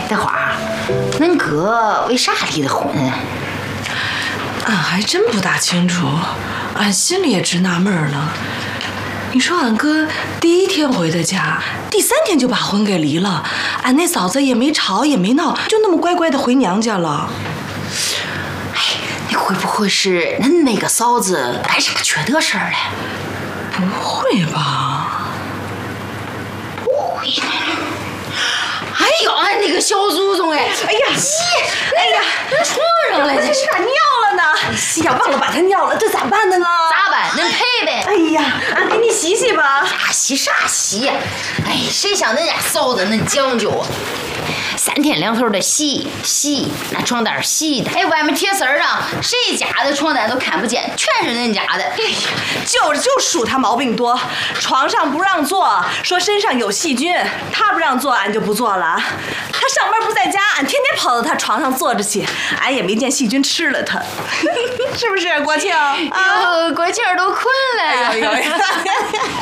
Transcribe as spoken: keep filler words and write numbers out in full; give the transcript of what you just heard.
大花，恁哥为啥离的婚？ 俺还真不大清楚，俺心里也直纳闷呢。你说俺哥第一天回的家，第三天就把婚给离了，俺那嫂子也没吵也没闹，就那么乖乖的回娘家了。 哎，你会不会是恁那个嫂子干啥缺德事儿了？ 不会吧？ 不会。哎呦，俺那个小祖宗哎！哎呀，洗！哎呀，床上了，这是咋尿了呢？哎呀，忘了把它尿了，这咋办的呢？ 咋办？恁赔呗。 哎呀，俺给你洗洗吧。 啥洗啥洗？哎，谁像恁家嫂子恁讲究啊？三天两头的洗洗，那床单洗的，哎，外面铁丝上谁家的床单都看不见，全是恁家的。哎呀， 就就数他毛病多，床上不让坐，说身上有细菌，他不让坐，俺就不坐了。他上班不在家，俺天天跑到他床上坐着去，俺也没见细菌吃了他，是不是国庆？ 啊，国庆都困了。 哎呦呦